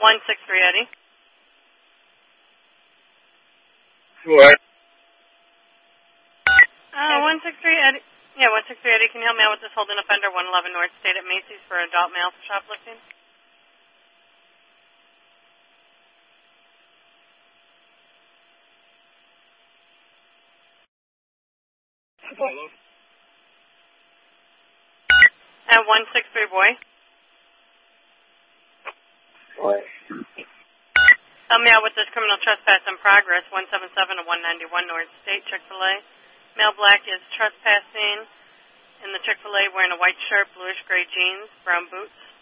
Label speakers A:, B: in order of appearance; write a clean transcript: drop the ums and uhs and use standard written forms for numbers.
A: 163 Eddie.
B: What?
A: 163 Eddie. Yeah, 163 Eddie. Can you help me out with this holding offender, 111 North State at Macy's for adult male shoplifting?
B: Hello?
A: 163 boy.
B: What?
A: Help me out with this criminal trespass in progress, 177 to 191 North State, Chick-fil-A. Male black is trespassing in the Chick-fil-A wearing a white shirt, bluish gray jeans, brown boots.